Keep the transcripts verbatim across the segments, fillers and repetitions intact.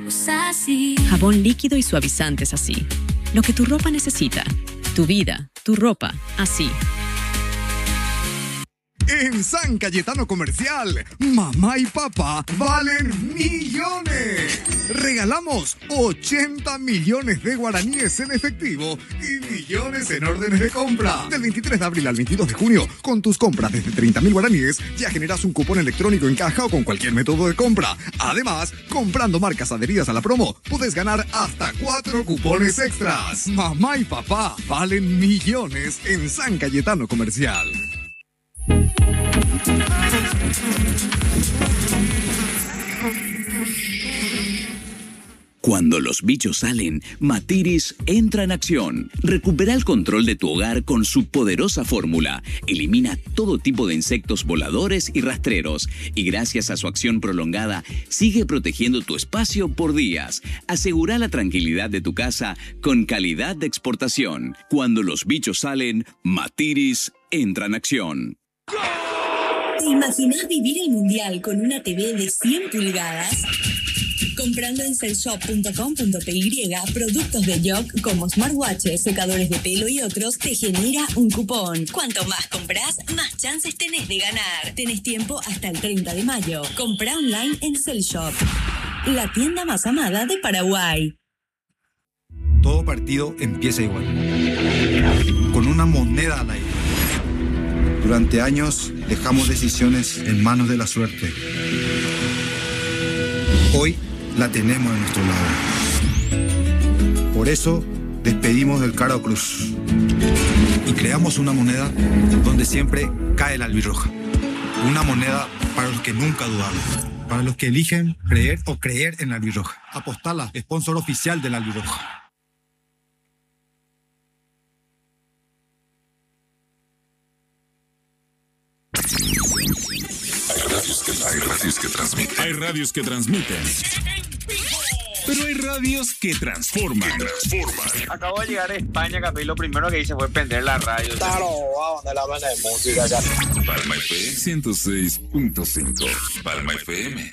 Usa así. Jabón líquido y suavizantes así. Lo que tu ropa necesita. Tu vida, tu ropa, así. En San Cayetano Comercial, mamá y papá valen millones. Regalamos ochenta millones de guaraníes en efectivo y millones en órdenes de compra. Del veintitrés de abril al veintidós de junio, con tus compras desde treinta mil guaraníes, ya generas un cupón electrónico en caja o con cualquier método de compra. Además, comprando marcas adheridas a la promo, puedes ganar hasta cuatro cupones extras. Mamá y papá valen millones en San Cayetano Comercial. Cuando los bichos salen, Matiris entra en acción. Recupera el control de tu hogar con su poderosa fórmula. Elimina todo tipo de insectos voladores y rastreros. Y gracias a su acción prolongada, sigue protegiendo tu espacio por días. Asegura la tranquilidad de tu casa con calidad de exportación. Cuando los bichos salen, Matiris entra en acción. ¿Te imaginas vivir el mundial con una T V de cien pulgadas? Comprando en cellshop punto com punto p y productos de Yoc como smartwatches, secadores de pelo y otros, te genera un cupón. Cuanto más compras, más chances tenés de ganar. Tenés tiempo hasta el treinta de mayo. Comprá online en Cellshop, la tienda más amada de Paraguay. Todo partido empieza igual, con una moneda al aire. Durante años dejamos decisiones en manos de la suerte. Hoy la tenemos a nuestro lado. Por eso despedimos del Caro Cruz y creamos una moneda donde siempre cae la albirroja. Una moneda para los que nunca dudaron, para los que eligen creer o creer en la albirroja. Apostala, sponsor oficial de la albirroja. Hay radios que, hay radios que transmiten. Hay radios que transmiten. Pero hay radios que transforman. Que transforman. Acabo de llegar a España, Capi, lo primero que hice fue prender la radio. Claro, a donde la banda de música ya. Palma F M ciento seis punto cinco. Palma F M.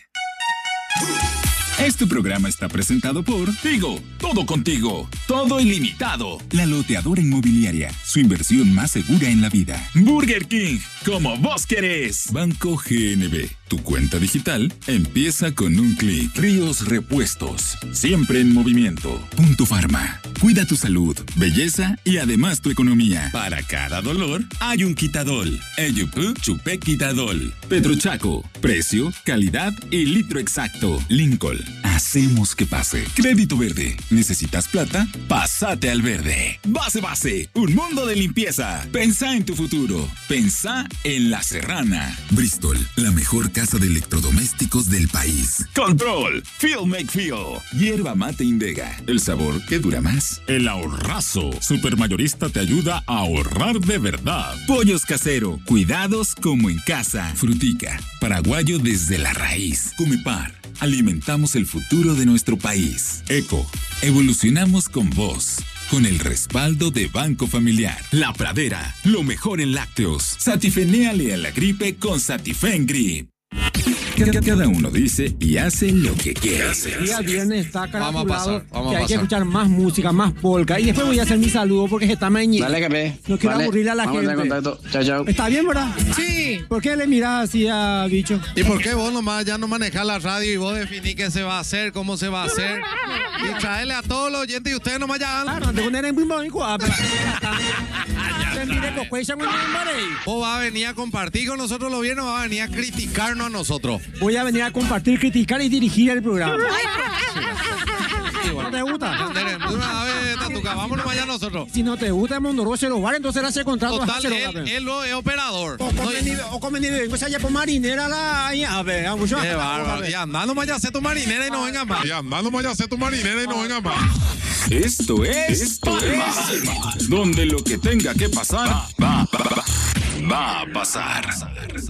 Este programa está presentado por Tigo, todo contigo, todo ilimitado. La loteadora inmobiliaria, su inversión más segura en la vida. Burger King, como vos querés. Banco G N B, tu cuenta digital empieza con un clic. Ríos Repuestos, siempre en movimiento. Punto Pharma, cuida tu salud, belleza y además tu economía. Para cada dolor hay un Quitadol. Eyupu Chupé Quitadol. Petrochaco, precio, calidad y litro exacto. Lincoln, hacemos que pase. Crédito Verde, ¿necesitas plata? Pásate al verde. Base Base, un mundo de limpieza. Pensá en tu futuro. Pensá en La Serrana. Bristol, la mejor casa de electrodomésticos del país. Control, Feel Make Feel. Hierba mate Indega, el sabor que dura más. El ahorrazo, supermayorista te ayuda a ahorrar de verdad. Pollos Casero, cuidados como en casa. Frutica, paraguayo desde la raíz. Comepar, alimentamos el futuro de nuestro país. Eco, evolucionamos con vos. Con el respaldo de Banco Familiar. La Pradera, lo mejor en lácteos. Satifenéale a la gripe con Satifen Grip. Cada uno dice y hace lo que quiere hacer. El día viernes está calculado vamos a pasar, vamos que a hay pasar. que escuchar más música, más polka. Y después voy a hacer mi saludo porque se está mañana. Dale, Cape. No quiero vale. aburrirle a la vamos gente. A contacto. Chao, chao. ¿Está bien, verdad? Sí. ¿Por qué le mirás así a Bicho? ¿Y por qué vos nomás ya no manejás la radio y vos definís qué se va a hacer, cómo se va a hacer? Y traerle a todos los oyentes y ustedes nomás ya... Claro, te poner en primo y cuatro. Vos vas a venir a compartir con nosotros los viernes o vas a venir a criticarnos a nosotros. Voy a venir a compartir, criticar y dirigir el programa. Sí, bueno. ¿No te gusta? De una vez, Tatuca, vámonos allá nosotros. Si no te gusta el Mondoro, se lo vale, entonces le hace contrato. Total, él, él lo es operador. O come ni, o come ni vengo, se halla por marinera la... A ver, vamos a Qué bárbaro. Y andando más ya sé tu marinera y no venga más. Y andando más ya sé tu marinera y no venga más. Esto es... Esto es... Donde lo que tenga que pasar, va, va, va, va a pasar.